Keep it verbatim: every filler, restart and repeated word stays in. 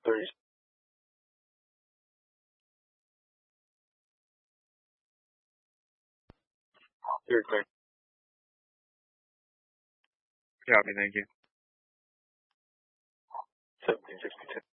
thirty. You're clear. Copy, thank you. seventeen sixty-two.